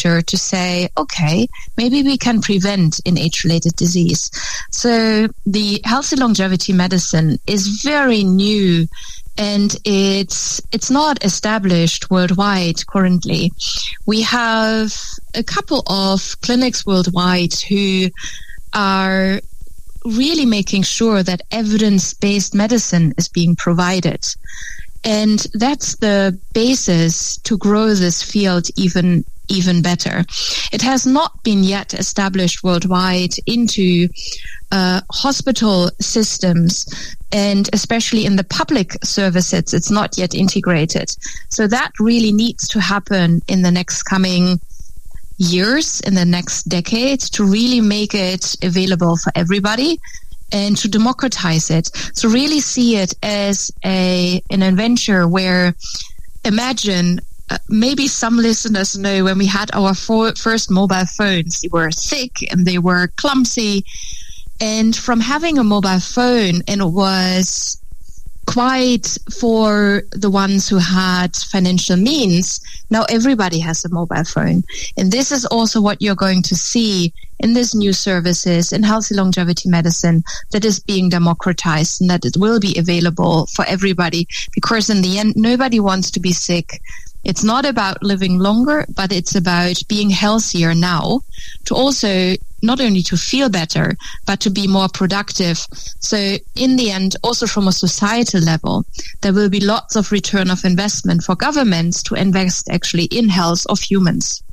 factor to say, okay, maybe we can prevent in age-related disease. So the healthy longevity medicine is very new, and it's not established worldwide currently. We have a couple of clinics worldwide who are really making sure that evidence-based medicine is being provided. And that's the basis to grow this field even better. It has not been yet established worldwide into hospital systems, and especially in the public services, it's not yet integrated. So that really needs to happen in the next coming years, in the next decade, to really make it available for everybody and to democratize it. So really see it as an adventure where, imagine, maybe some listeners know when we had our first mobile phones, they were thick and they were clumsy. And from having a mobile phone, and it was quite for the ones who had financial means, now everybody has a mobile phone. And this is also what you're going to see in these new services in healthy longevity medicine, that is being democratized and that it will be available for everybody, because in the end, nobody wants to be sick. It's not about living longer, but it's about being healthier now, to also not only to feel better, but to be more productive. So in the end, also from a societal level, there will be lots of return of investment for governments to invest actually in health of humans.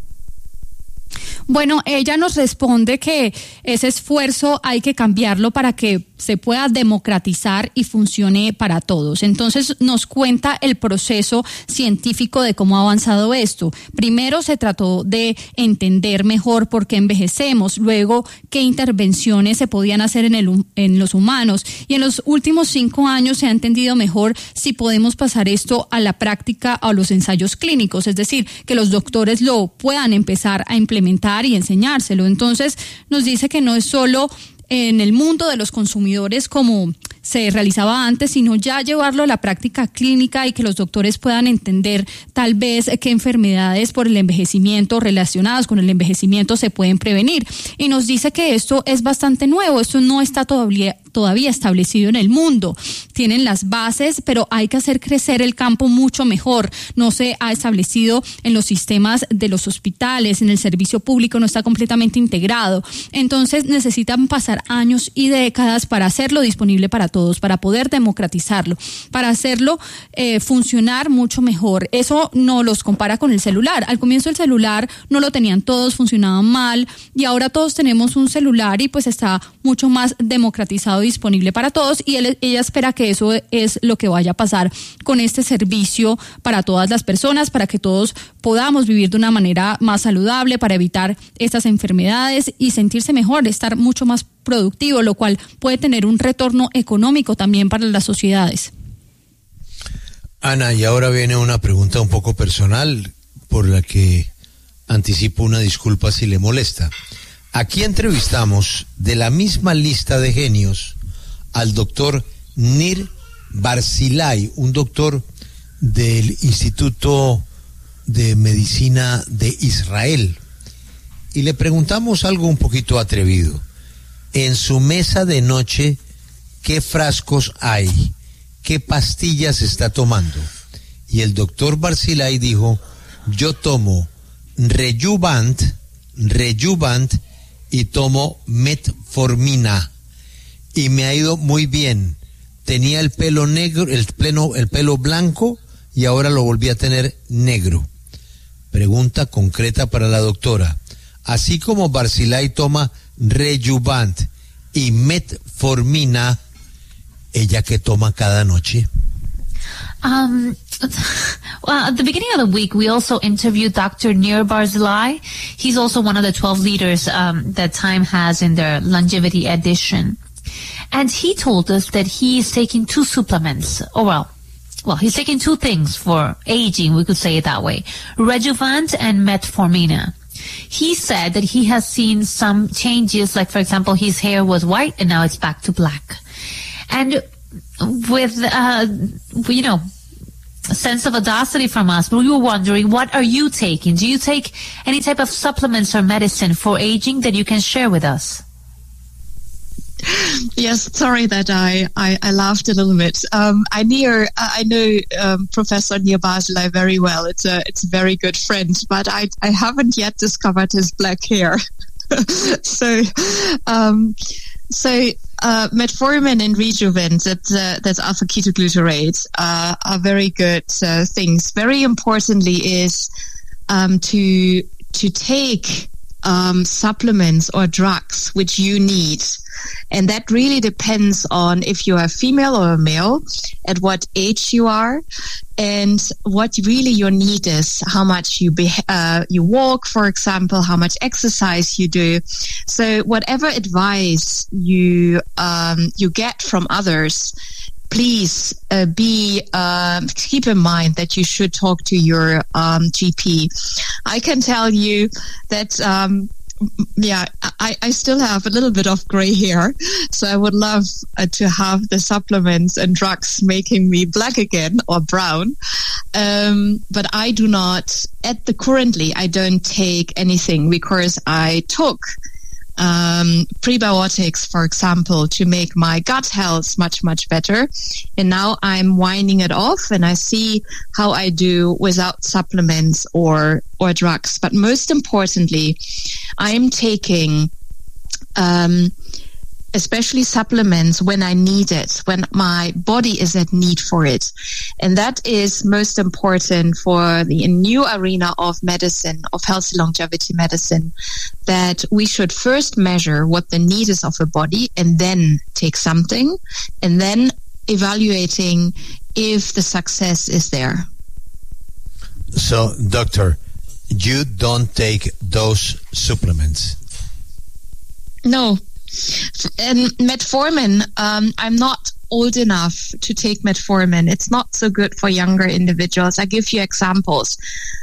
Bueno, ella nos responde que ese esfuerzo hay que cambiarlo para que se pueda democratizar y funcione para todos. Entonces nos cuenta el proceso científico de cómo ha avanzado esto. Primero se trató de entender mejor por qué envejecemos, luego qué intervenciones se podían hacer en los humanos, y en los últimos 5 años se ha entendido mejor si podemos pasar esto a la práctica o a los ensayos clínicos, es decir, que los doctores lo puedan empezar a implementar y enseñárselo. Entonces nos dice que no es solo en el mundo de los consumidores como se realizaba antes, sino ya llevarlo a la práctica clínica y que los doctores puedan entender tal vez qué enfermedades por el envejecimiento relacionadas con el envejecimiento se pueden prevenir. Y nos dice que esto es bastante nuevo, esto no está todavía establecido en el mundo. Tienen las bases, pero hay que hacer crecer el campo mucho mejor. No se ha establecido en los sistemas de los hospitales, en el servicio público no está completamente integrado. Entonces necesitan pasar años y décadas para hacerlo disponible para todos, para poder democratizarlo, para hacerlo funcionar mucho mejor. Eso no los compara con el celular. Al comienzo el celular no lo tenían todos, funcionaba mal, y ahora todos tenemos un celular y pues está mucho más democratizado, disponible para todos, y ella espera que eso es lo que vaya a pasar con este servicio para todas las personas, para que todos podamos vivir de una manera más saludable, para evitar estas enfermedades y sentirse mejor, estar mucho más productivo, lo cual puede tener un retorno económico también para las sociedades. Ana, y ahora viene una pregunta un poco personal, por la que anticipo una disculpa si le molesta. Aquí entrevistamos de la misma lista de genios al doctor Nir Barzilai, un doctor del Instituto de Medicina de Israel. Y le preguntamos algo un poquito atrevido. En su mesa de noche, ¿qué frascos hay? ¿Qué pastillas está tomando? Y el doctor Barzilai dijo, yo tomo Rejuvant y tomo Metformina, y me ha ido muy bien. Tenía el pelo negro, el pelo blanco, y ahora lo volví a tener negro. Pregunta concreta para la doctora. Así como Barzilai toma Rejuvant y Metformina, ¿ella qué toma cada noche? Well, at the beginning of the week, we also interviewed Dr. Nir Barzilai. He's also one of the 12 leaders that Time has in their longevity edition. And he told us that he is taking 2 supplements. Well, he's taking 2 things for aging, we could say it that way. Rejuvant and Metformina. He said that he has seen some changes, like, for example, his hair was white and now it's back to black. And with, sense of audacity from us, but we were wondering, what are you taking? Do you take any type of supplements or medicine for aging that you can share with us? Yes, sorry that I laughed a little bit. I know Professor Nir Barzilai very well. It's a very good friend, but I haven't yet discovered his black hair. So metformin and Rejuvent, that's alpha-ketoglutarate, are very good things. Very importantly is to take supplements or drugs which you need. And that really depends on if you are a female or a male, at what age you are, and what really your need is, how much you walk, for example, how much exercise you do. So whatever advice you get from others, please keep in mind that you should talk to your GP. I can tell you that I still have a little bit of gray hair, so I would love to have the supplements and drugs making me black again or brown. But I do not, currently, I don't take anything because I took prebiotics, for example, to make my gut health much, much better. And now I'm winding it off, and I see how I do without supplements or drugs. But most importantly, I'm taking especially supplements when I need it, when my body is at need for it. And that is most important for the new arena of medicine, of healthy longevity medicine, that we should first measure what the need is of the body and then take something, and then evaluating if the success is there. So, doctor, you don't take those supplements? No. And metformin, I'm not old enough to take metformin. It's not so good for younger individuals. I give you examples.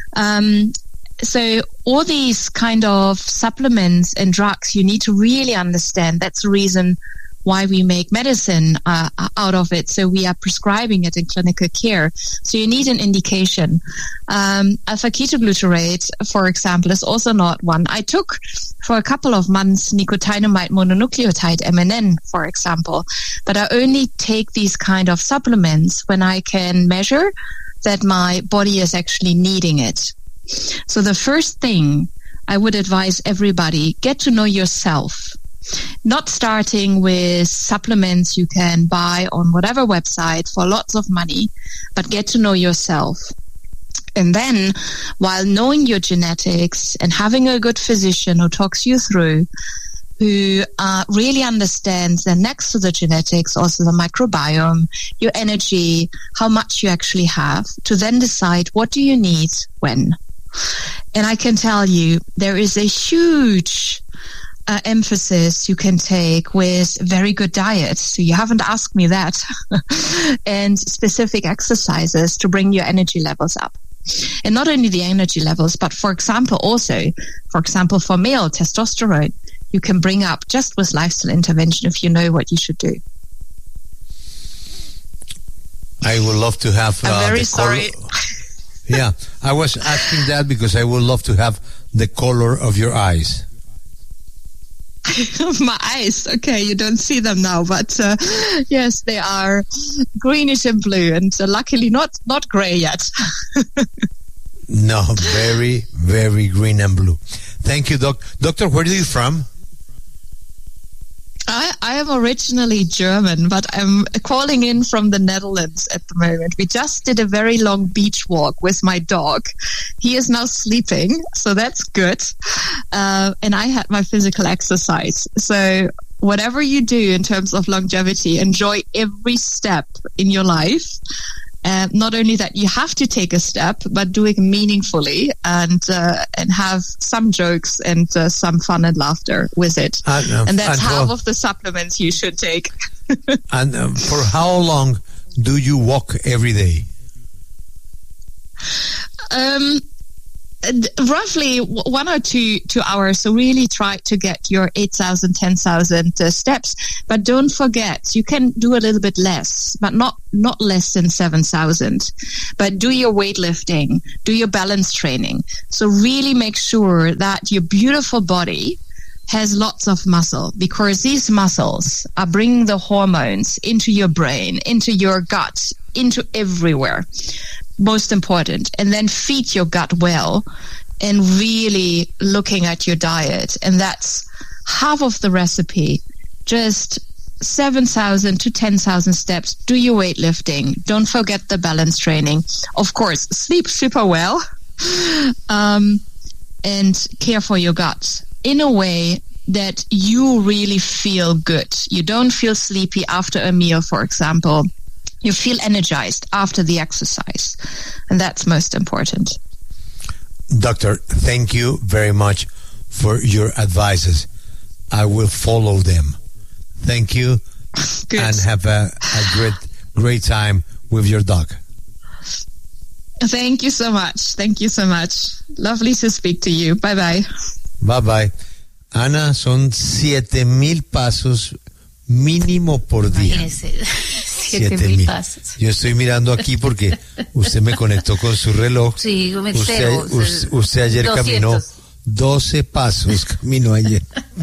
So all these kind of supplements and drugs, you need to really understand. That's the reason why we make medicine out of it. So we are prescribing it in clinical care. So you need an indication. Alpha-ketoglutarate, for example, is also not one. I took for a couple of months nicotinamide mononucleotide, MNN, for example. But I only take these kind of supplements when I can measure that my body is actually needing it. So the first thing I would advise everybody, get to know yourself. Not starting with supplements you can buy on whatever website for lots of money, but get to know yourself. And then, while knowing your genetics and having a good physician who talks you through, who really understands that next to the genetics, also the microbiome, your energy, how much you actually have, to then decide what do you need when. And I can tell you, there is a huge emphasis you can take with very good diet. So you haven't asked me that. And specific exercises to bring your energy levels up. And not only the energy levels, but for example, for male testosterone, you can bring up just with lifestyle intervention if you know what you should do. I would love to have... I'm very sorry. Yeah, I was asking that because I would love to have the color of your eyes. My eyes, okay, you don't see them now, but yes, they are greenish and blue, and luckily not gray yet. No, very, very green and blue. Thank you, Doctor, where are you from? I am originally German, but I'm calling in from the Netherlands at the moment. We just did a very long beach walk with my dog. He is now sleeping, so that's good. And I had my physical exercise. So whatever you do in terms of longevity, enjoy every step in your life. Not only that you have to take a step, but do it meaningfully and have some jokes and some fun and laughter with it. And that's half of the supplements you should take. And for how long do you walk every day? Roughly 1 or 2 hours. So really try to get your 8,000, 10,000 steps. But don't forget, you can do a little bit less, but not less than 7,000. But do your weightlifting, do your balance training. So really make sure that your beautiful body has lots of muscle, because these muscles are bringing the hormones into your brain, into your gut, into everywhere. Most important. And then feed your gut well, and really looking at your diet. And that's half of the recipe. Just 7,000 to 10,000 steps. Do your weightlifting. Don't forget the balance training. Of course, sleep super well, and care for your gut in a way that you really feel good. You don't feel sleepy after a meal, for example. You feel energized after the exercise, and that's most important. Doctor, thank you very much for your advices. I will follow them. Thank you. Good. And have a great time with your dog. Thank you so much. Thank you so much. Lovely to speak to you. Bye bye. Bye bye. Ana, son 7,000 pasos mínimo por día. Imagínese, 7,000 pasos. Yo estoy mirando aquí porque usted me conectó con su reloj. Sí, usted ayer 200. caminó 12 pasos, caminó ayer.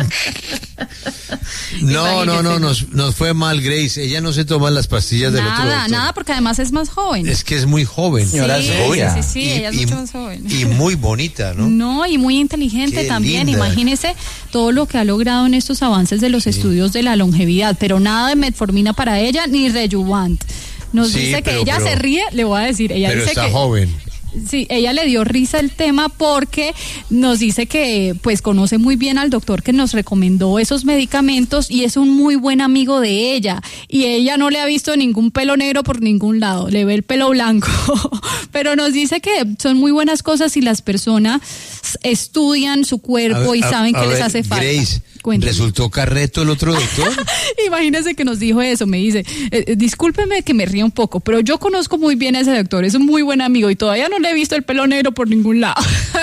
No, nos fue mal, Grace. Ella no se toma las pastillas del otro doctor. Nada, porque además es más joven. Es que es muy joven. Sí, Señora, sí, ella es mucho más joven. Y muy bonita, ¿no? No, y muy inteligente Qué también. linda. Imagínese todo lo que ha logrado en estos avances de los estudios de la longevidad, pero nada de metformina para ella ni Rejuvan. Nos dice que ella se ríe, le voy a decir, ella pero dice está que joven. Sí, ella le dio risa el tema porque nos dice que pues conoce muy bien al doctor que nos recomendó esos medicamentos y es un muy buen amigo de ella, y ella no le ha visto ningún pelo negro por ningún lado, le ve el pelo blanco, pero nos dice que son muy buenas cosas si las personas estudian su cuerpo y saben qué les hace falta. Grace, Cuénteme. ¿resultó carreto el otro doctor? Imagínese que nos dijo eso, me dice, discúlpeme que me ría un poco, pero yo conozco muy bien a ese doctor, es un muy buen amigo y todavía no le he visto el pelo negro por ningún lado.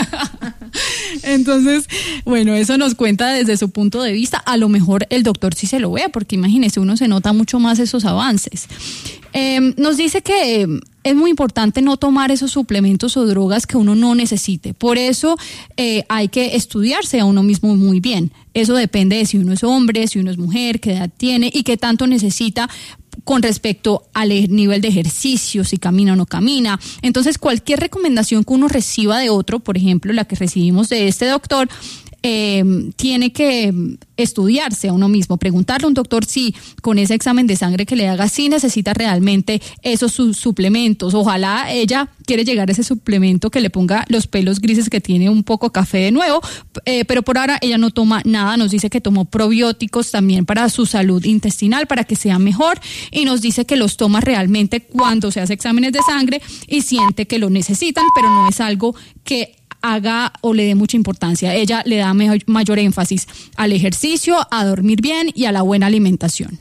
Entonces, bueno, eso nos cuenta desde su punto de vista. A lo mejor el doctor sí se lo vea, porque imagínese, uno se nota mucho más esos avances. Nos dice que es muy importante no tomar esos suplementos o drogas que uno no necesite. Por eso hay que estudiarse a uno mismo muy bien. Eso depende de si uno es hombre, si uno es mujer, qué edad tiene y qué tanto necesita con respecto al nivel de ejercicio, si camina o no camina. Entonces, cualquier recomendación que uno reciba de otro, por ejemplo, la que recibimos de este doctor, tiene que estudiarse a uno mismo, preguntarle a un doctor si con ese examen de sangre que le haga, si necesita realmente esos suplementos. Ojalá ella quiere llegar a ese suplemento que le ponga los pelos grises que tiene un poco café de nuevo, pero por ahora ella no toma nada. Nos dice que tomó probióticos también para su salud intestinal, para que sea mejor, y nos dice que los toma realmente cuando se hace exámenes de sangre y siente que lo necesitan, pero no es algo que haga o le dé mucha importancia. Ella le da mayor énfasis al ejercicio, a dormir bien y a la buena alimentación.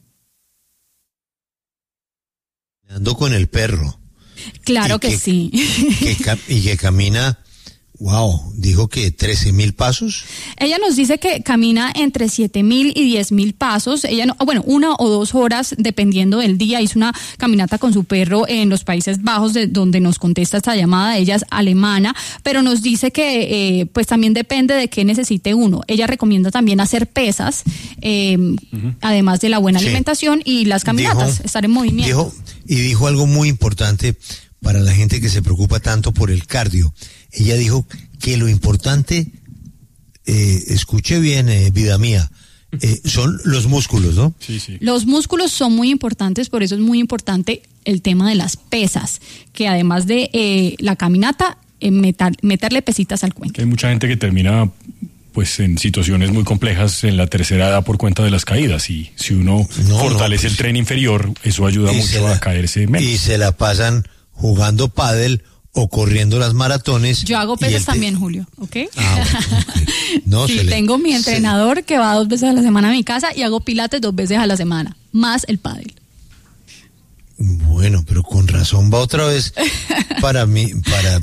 Ando con el perro. Claro que sí. Y que camina, wow, dijo que 13,000 pasos. Ella nos dice que camina entre 7,000 y 10,000 pasos. Ella no, 1 o 2 horas dependiendo del día. Hizo una caminata con su perro en los Países Bajos, de donde nos contesta esta llamada. Ella es alemana, pero nos dice que pues también depende de qué necesite uno. Ella recomienda también hacer pesas, además de la buena alimentación y las caminatas, estar en movimiento. Dijo algo muy importante para la gente que se preocupa tanto por el cardio. Ella dijo que lo importante, escuche bien, vida mía, son los músculos, ¿no? Sí, sí. Los músculos son muy importantes, por eso es muy importante el tema de las pesas, que además de la caminata, meterle pesitas al cuento. Hay mucha gente que termina pues en situaciones muy complejas en la tercera edad por cuenta de las caídas, y si uno fortalece el tren inferior, eso ayuda mucho a caerse menos. Y se la pasan jugando pádel o corriendo las maratones. Yo hago pesas también, Julio, ¿ok? Okay. No, sí, tengo mi entrenador que va 2 veces a la semana a mi casa y hago pilates 2 veces a la semana, más el pádel. Bueno, pero con razón va otra vez para mí,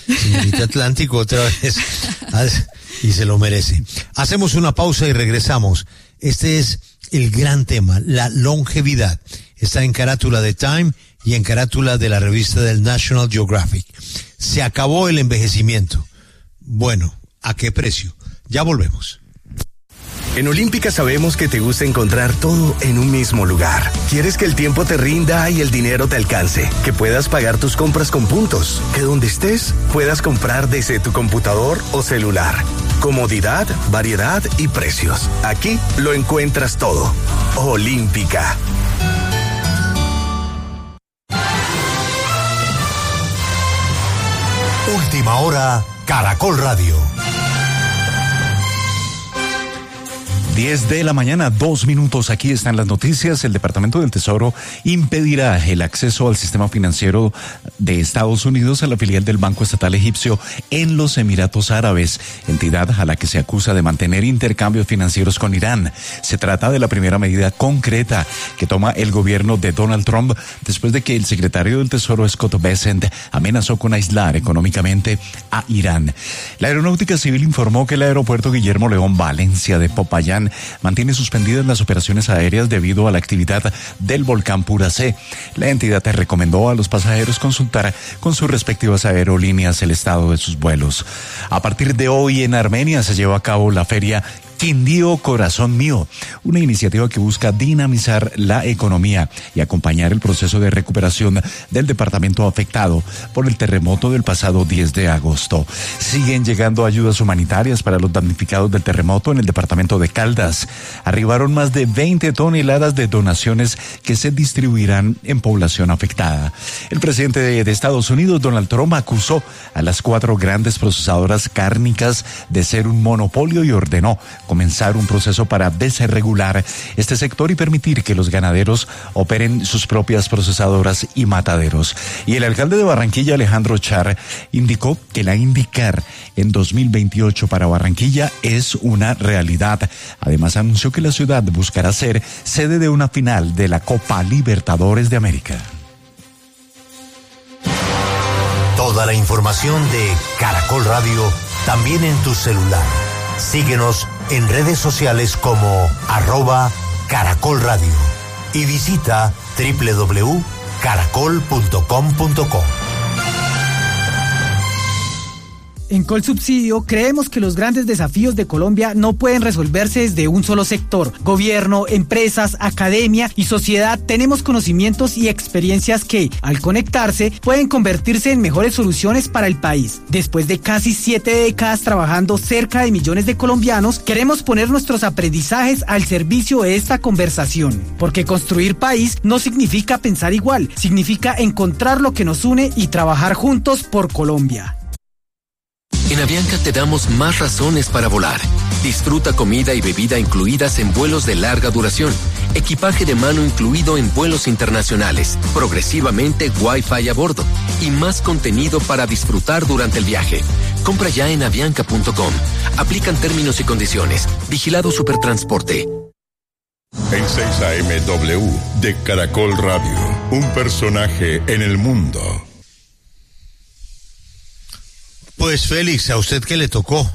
Señorita Atlántico, otra vez. Y se lo merece. Hacemos una pausa y regresamos. Este es el gran tema, la longevidad. Está en carátula de Time y en carátula de la revista del National Geographic. Se acabó el envejecimiento. Bueno, ¿a qué precio? Ya volvemos. En Olímpica sabemos que te gusta encontrar todo en un mismo lugar. Quieres que el tiempo te rinda y el dinero te alcance, que puedas pagar tus compras con puntos, que donde estés puedas comprar desde tu computador o celular. Comodidad, variedad y precios. Aquí lo encuentras todo. Olímpica. Última hora, Caracol Radio. 10 de la mañana, 2 minutos. Aquí están las noticias. El Departamento del Tesoro impedirá el acceso al sistema financiero de Estados Unidos a la filial del Banco Estatal Egipcio en los Emiratos Árabes, entidad a la que se acusa de mantener intercambios financieros con Irán. Se trata de la primera medida concreta que toma el gobierno de Donald Trump después de que el secretario del Tesoro, Scott Bessent, amenazó con aislar económicamente a Irán. La Aeronáutica Civil informó que el aeropuerto Guillermo León Valencia de Popayán mantiene suspendidas las operaciones aéreas debido a la actividad del volcán Puracé. La entidad recomendó a los pasajeros consultar con sus respectivas aerolíneas el estado de sus vuelos. A partir de hoy en Armenia se lleva a cabo la feria Quindío Corazón Mío, una iniciativa que busca dinamizar la economía y acompañar el proceso de recuperación del departamento afectado por el terremoto del pasado 10 de agosto. Siguen llegando ayudas humanitarias para los damnificados del terremoto en el departamento de Caldas. Arribaron más de 20 toneladas de donaciones que se distribuirán en población afectada. El presidente de Estados Unidos, Donald Trump, acusó a las 4 grandes procesadoras cárnicas de ser un monopolio y ordenó comenzar un proceso para desregular este sector y permitir que los ganaderos operen sus propias procesadoras y mataderos. Y el alcalde de Barranquilla, Alejandro Char, indicó que la IndyCar en 2028 para Barranquilla es una realidad. Además, anunció que la ciudad buscará ser sede de una final de la Copa Libertadores de América. Toda la información de Caracol Radio también en tu celular. Síguenos en redes sociales como @Caracol Radio y visita www.caracol.com.co. En Colsubsidio creemos que los grandes desafíos de Colombia no pueden resolverse desde un solo sector. Gobierno, empresas, academia y sociedad tenemos conocimientos y experiencias que, al conectarse, pueden convertirse en mejores soluciones para el país. Después de casi 7 décadas trabajando cerca de millones de colombianos, queremos poner nuestros aprendizajes al servicio de esta conversación. Porque construir país no significa pensar igual, significa encontrar lo que nos une y trabajar juntos por Colombia. En Avianca te damos más razones para volar. Disfruta comida y bebida incluidas en vuelos de larga duración, equipaje de mano incluido en vuelos internacionales, progresivamente Wi-Fi a bordo y más contenido para disfrutar durante el viaje. Compra ya en avianca.com. Aplican términos y condiciones. Vigilado Supertransporte. En 6am de Caracol Radio, un personaje en el mundo. Pues Félix, ¿a usted qué le tocó?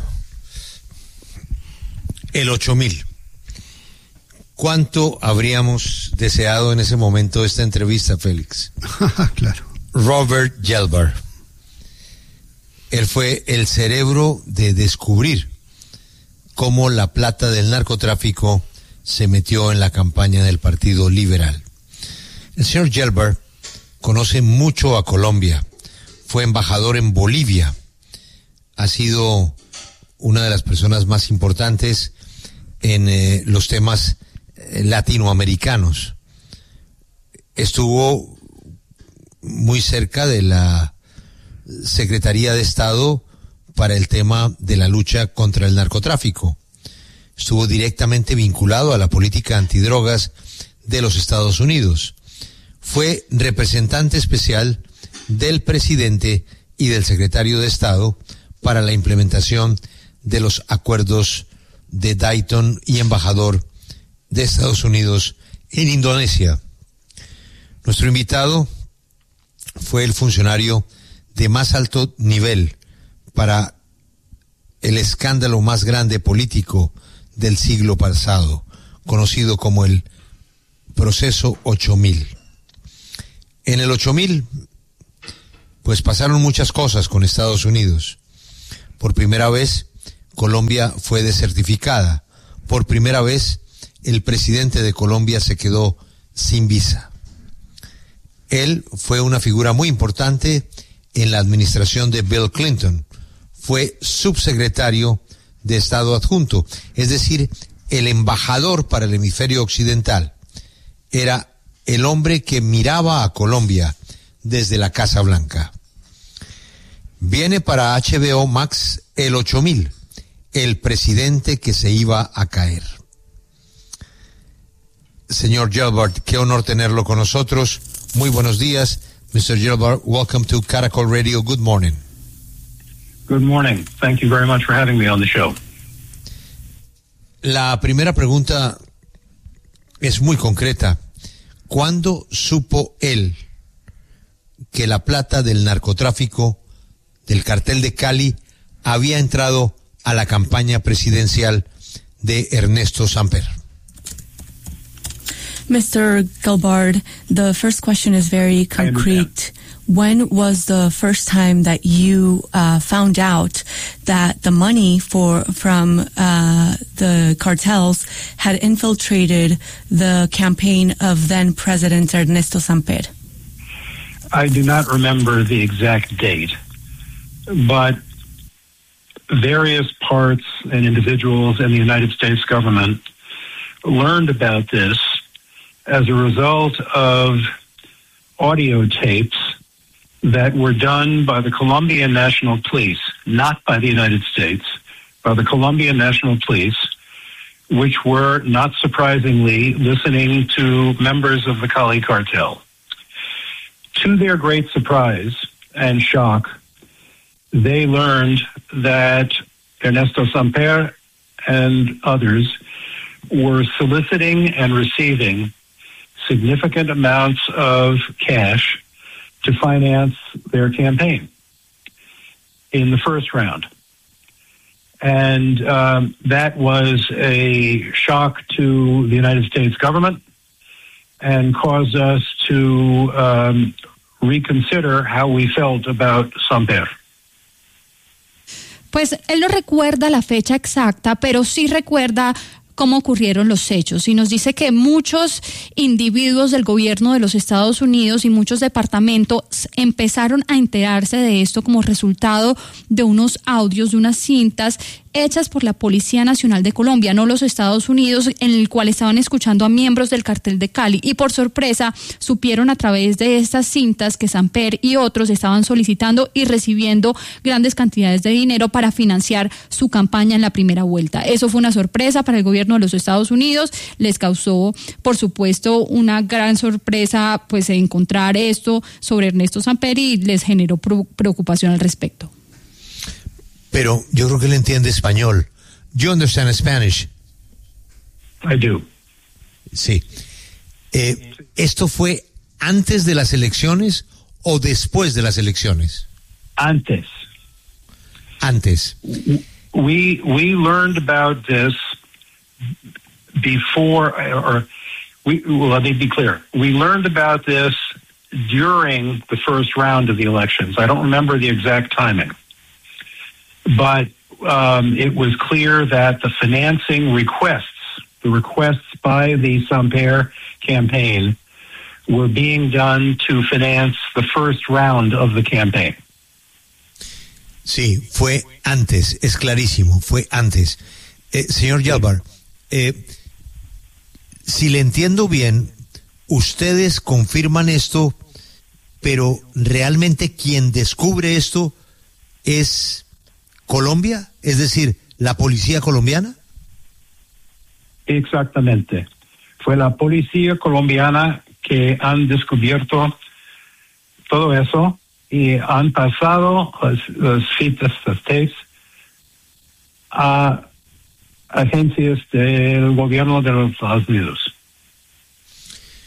El 8000. ¿Cuánto habríamos deseado en ese momento esta entrevista, Félix? Claro. Robert Gelbar. Él fue el cerebro de descubrir cómo la plata del narcotráfico se metió en la campaña del Partido Liberal. El señor Gelbar conoce mucho a Colombia. Fue embajador en Bolivia. Ha sido una de las personas más importantes en los temas latinoamericanos. Estuvo muy cerca de la Secretaría de Estado para el tema de la lucha contra el narcotráfico. Estuvo directamente vinculado a la política antidrogas de los Estados Unidos. Fue representante especial del presidente y del secretario de Estado para la implementación de los acuerdos de Dayton y embajador de Estados Unidos en Indonesia. Nuestro invitado fue el funcionario de más alto nivel para el escándalo más grande político del siglo pasado, conocido como el proceso 8000. En el 8000, pues pasaron muchas cosas con Estados Unidos. Por primera vez, Colombia fue desertificada. Por primera vez, el presidente de Colombia se quedó sin visa. Él fue una figura muy importante en la administración de Bill Clinton. Fue subsecretario de Estado adjunto, es decir, el embajador para el hemisferio occidental. Era el hombre que miraba a Colombia desde la Casa Blanca. Viene para HBO Max el 8000, el presidente que se iba a caer. Señor Gelbart, qué honor tenerlo con nosotros. Muy buenos días, Mr. Gelbart. Welcome to Caracol Radio. Good morning. Good morning. Thank you very much for having me on the show. La primera pregunta es muy concreta. ¿Cuándo supo él que la plata del narcotráfico del cartel de Cali había entrado a la campaña presidencial de Ernesto Samper? Mr. Gelbart, the first question is very concrete. When was the first time that you found out that the money from the cartels had infiltrated the campaign of then President Ernesto Samper? I do not remember the exact date, but various parts and individuals in the United States government learned about this as a result of audio tapes that were done by the Colombian National Police, not by the United States, by the Colombian National Police, which were, not surprisingly, listening to members of the Cali cartel. To their great surprise and shock, they learned that Ernesto Samper and others were soliciting and receiving significant amounts of cash to finance their campaign in the first round. And that was a shock to the United States government and caused us to reconsider how we felt about Samper. Pues él no recuerda la fecha exacta, pero sí recuerda cómo ocurrieron los hechos, y nos dice que muchos individuos del gobierno de los Estados Unidos y muchos departamentos empezaron a enterarse de esto como resultado de unos audios, de unas cintas hechas por la Policía Nacional de Colombia, no los Estados Unidos, en el cual estaban escuchando a miembros del cartel de Cali, y por sorpresa supieron a través de estas cintas que Samper y otros estaban solicitando y recibiendo grandes cantidades de dinero para financiar su campaña en la primera vuelta. Eso fue una sorpresa para el gobierno de los Estados Unidos, les causó, por supuesto, una gran sorpresa pues encontrar esto sobre Ernesto Samper, y les generó preocupación al respecto. Pero yo creo que él entiende español. You understand Spanish? I do. Sí. ¿Esto fue antes de las elecciones o después de las elecciones? Antes. Antes. We learned about this before, let me be clear. We learned about this during the first round of the elections. I don't remember the exact timing. But it was clear that the financing requests, the requests by the Samper campaign, were being done to finance the first round of the campaign. Sí, fue antes, es clarísimo, fue antes. Señor Gelbart, si le entiendo bien, ustedes confirman esto, pero realmente quien descubre esto es Colombia, es decir, la policía colombiana. Exactamente. Fue la policía colombiana que han descubierto todo eso y han pasado las citas, las tapes, a agencias del gobierno de los Estados Unidos.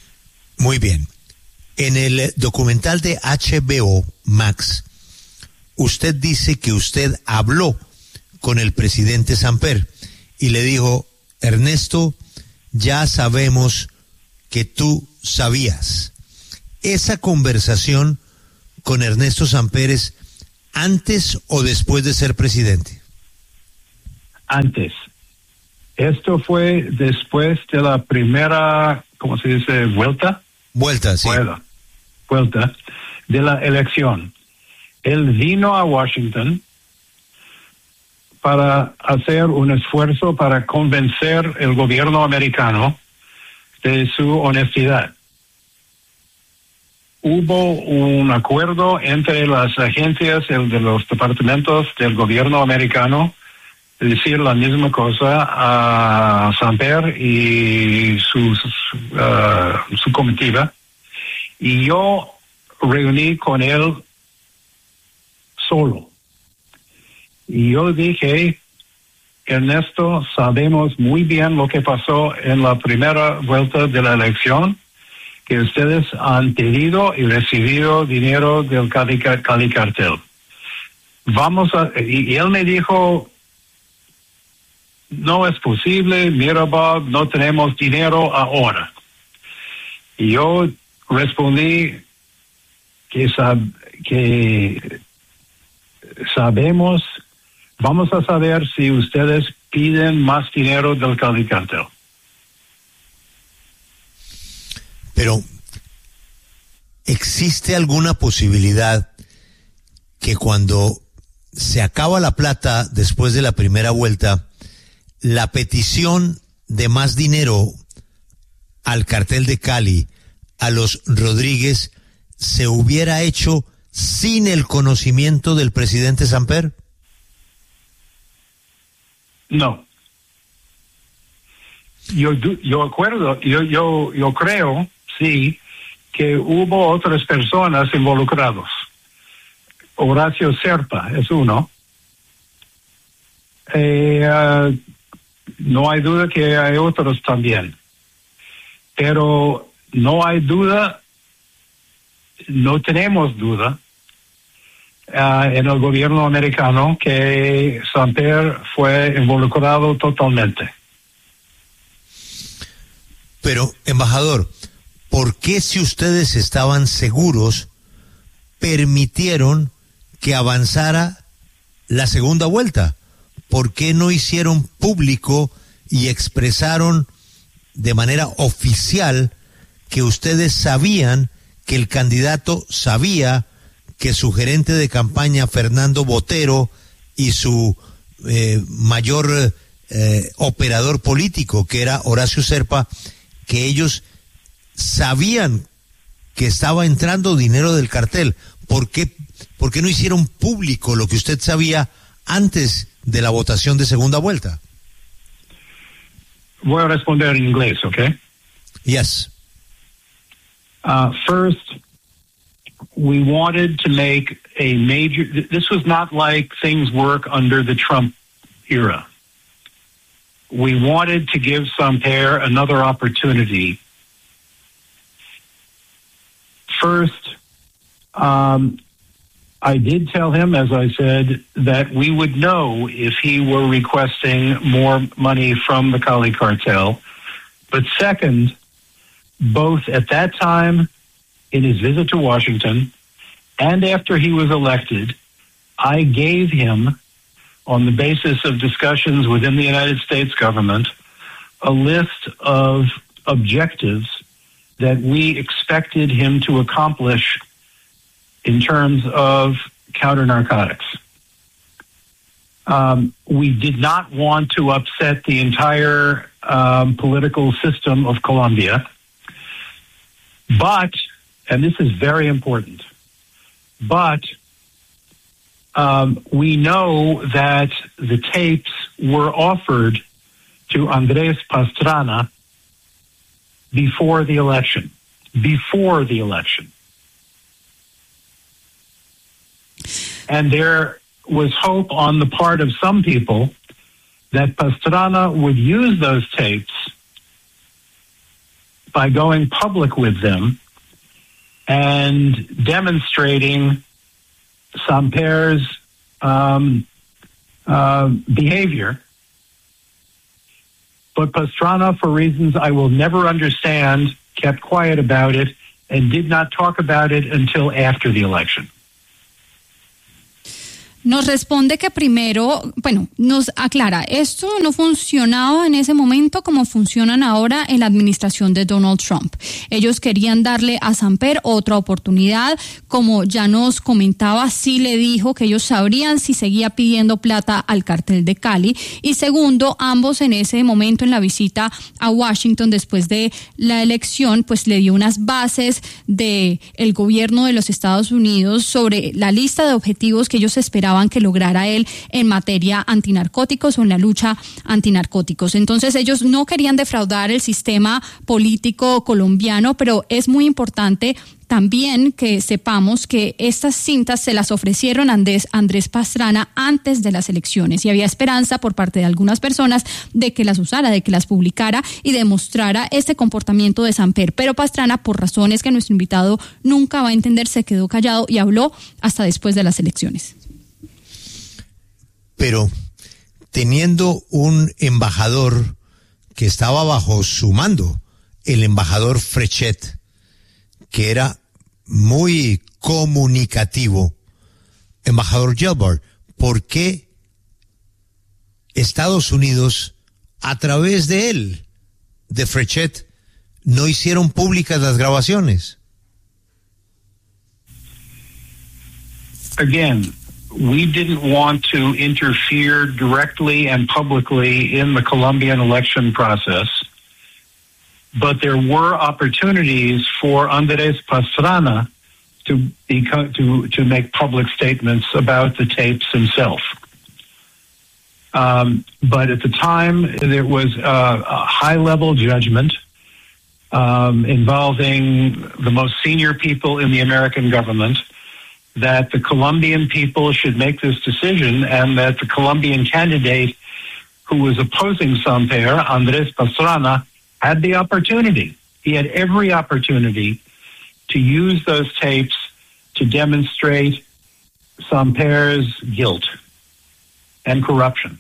Muy bien. En el documental de HBO Max, usted dice que usted habló con el presidente Samper y le dijo, Ernesto, ya sabemos que tú sabías. Esa conversación con Ernesto Samper es antes o después de ser presidente. Antes. Esto fue después de la primera, ¿cómo se dice? Vuelta, sí. Vuelta de la elección. Él vino a Washington para hacer un esfuerzo para convencer el gobierno americano de su honestidad. Hubo un acuerdo entre las agencias de los departamentos del gobierno americano de decir la misma cosa a Samper y su comitiva, y yo reuní con él solo. Y yo dije, Ernesto, sabemos muy bien lo que pasó en la primera vuelta de la elección, que ustedes han pedido y recibido dinero del Cali Cartel. Y él me dijo, no es posible, mira Bob, no tenemos dinero ahora. Y yo respondí que sabemos, vamos a saber si ustedes piden más dinero del Cali Cartel. Pero, ¿existe alguna posibilidad que cuando se acaba la plata después de la primera vuelta, la petición de más dinero al cartel de Cali, a los Rodríguez, se hubiera hecho sin el conocimiento del presidente Samper? No. Yo creo, sí, que hubo otras personas involucradas. Horacio Serpa es uno. No hay duda que hay otros también. Pero no hay duda, no tenemos duda en el gobierno americano que Samper fue involucrado totalmente. Pero, embajador, ¿por qué, si ustedes estaban seguros, permitieron que avanzara la segunda vuelta? ¿Por qué no hicieron público y expresaron de manera oficial que ustedes sabían que el candidato sabía que su gerente de campaña, Fernando Botero, y su mayor operador político, que era Horacio Serpa, que ellos sabían que estaba entrando dinero del cartel? ¿Por qué no hicieron público lo que usted sabía antes de la votación de segunda vuelta? Voy a responder en inglés, ¿ok? Yes. First, we wanted to make a major... This was not like things work under the Trump era. We wanted to give Samper another opportunity. First, I did tell him, as I said, that we would know if he were requesting more money from the Cali Cartel. But second, both at that time in his visit to Washington and after he was elected, I gave him, on the basis of discussions within the United States government, a list of objectives that we expected him to accomplish in terms of counter-narcotics. We did not want to upset the entire political system of Colombia, but, and this is very important, but we know that the tapes were offered to Andrés Pastrana before the election. And there was hope on the part of some people that Pastrana would use those tapes by going public with them and demonstrating Samper's behavior. But Pastrana, for reasons I will never understand, kept quiet about it and did not talk about it until after the election. Nos responde que primero, bueno, nos aclara, esto no funcionaba en ese momento como funcionan ahora en la administración de Donald Trump. Ellos querían darle a Samper otra oportunidad, como ya nos comentaba, sí le dijo que ellos sabrían si seguía pidiendo plata al cartel de Cali. Y segundo, ambos en ese momento en la visita a Washington después de la elección, pues le dio unas bases de el gobierno de los Estados Unidos sobre la lista de objetivos que ellos esperaban que lograra él en materia antinarcóticos o en la lucha antinarcóticos. Entonces ellos no querían defraudar el sistema político colombiano, pero es muy importante también que sepamos que estas cintas se las ofrecieron a Andrés Pastrana antes de las elecciones y había esperanza por parte de algunas personas de que las usara, de que las publicara y demostrara este comportamiento de Samper. Pero Pastrana, por razones que nuestro invitado nunca va a entender, se quedó callado y habló hasta después de las elecciones. Pero teniendo un embajador que estaba bajo su mando, el embajador Frechet, que era muy comunicativo, embajador Gelbart, ¿por qué Estados Unidos, a través de él, de Frechet, no hicieron públicas las grabaciones? Again, we didn't want to interfere directly and publicly in the Colombian election process, but there were opportunities for Andrés Pastrana to make public statements about the tapes himself. But at the time, there was a high-level judgment involving the most senior people in the American government that the Colombian people should make this decision and that the Colombian candidate who was opposing Samper, Andrés Pastrana, had the opportunity. He had every opportunity to use those tapes to demonstrate Samper's guilt and corruption.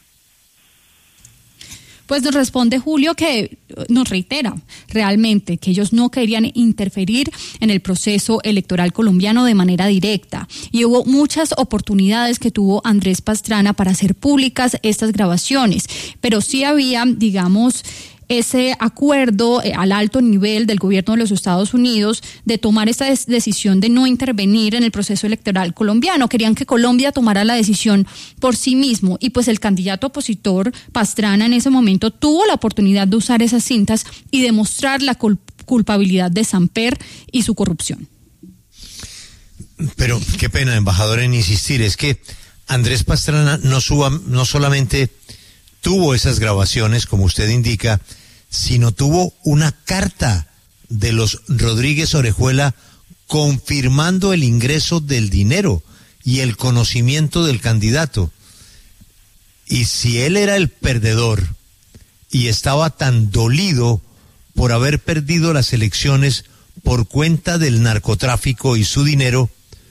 Pues nos responde Julio que nos reitera realmente que ellos no querían interferir en el proceso electoral colombiano de manera directa y hubo muchas oportunidades que tuvo Andrés Pastrana para hacer públicas estas grabaciones, pero sí había, digamos, ese acuerdo al alto nivel del gobierno de los Estados Unidos de tomar esta decisión de no intervenir en el proceso electoral colombiano. Querían que Colombia tomara la decisión por sí mismo y pues el candidato opositor Pastrana en ese momento tuvo la oportunidad de usar esas cintas y demostrar la culpabilidad de Samper y su corrupción. Pero qué pena, embajador, en insistir, es que Andrés Pastrana no solamente tuvo esas grabaciones, como usted indica, sino tuvo una carta de los Rodríguez Orejuela confirmando el ingreso del dinero y el conocimiento del candidato. Y si él era el perdedor y estaba tan dolido por haber perdido las elecciones por cuenta del narcotráfico y su dinero,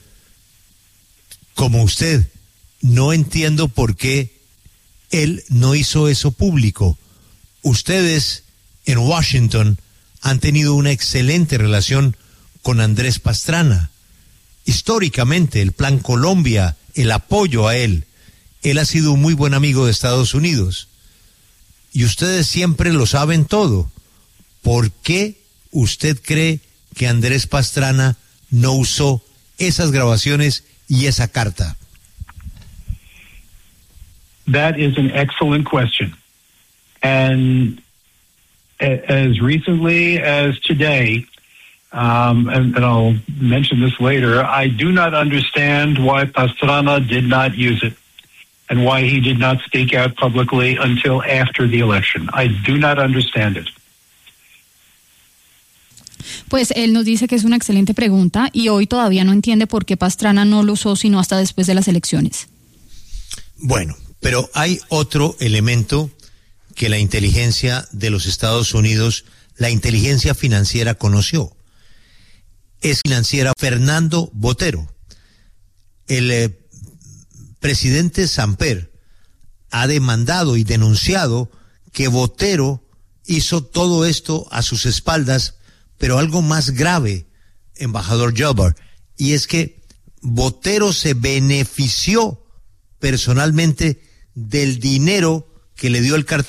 como usted, no entiendo por qué él no hizo eso público. Ustedes en Washington han tenido una excelente relación con Andrés Pastrana. Históricamente, el Plan Colombia, el apoyo a él ha sido un muy buen amigo de Estados Unidos. Y ustedes siempre lo saben todo. ¿Por qué usted cree que Andrés Pastrana no usó esas grabaciones y esa carta? That is an excellent question. And as recently as today, and I'll mention this later, I do not understand why Pastrana did not use it and why he did not speak out publicly until after the election. I do not understand it. Pues él nos dice que es una excelente pregunta y hoy todavía no entiende por qué Pastrana no lo usó sino hasta después de las elecciones. Bueno, pero hay otro elemento que la inteligencia de los Estados Unidos, la inteligencia financiera, conoció. Es financiera Fernando Botero. el presidente Samper ha demandado y denunciado que Botero hizo todo esto a sus espaldas, pero algo más grave, embajador Gelbart, y es que Botero se benefició personalmente del dinero que le dio el cartel